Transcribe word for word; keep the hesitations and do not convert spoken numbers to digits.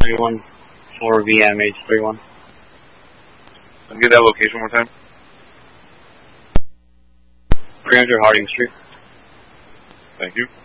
three one four V M H three one. Can you get that location one more time? three hundred Harding Street. Thank you.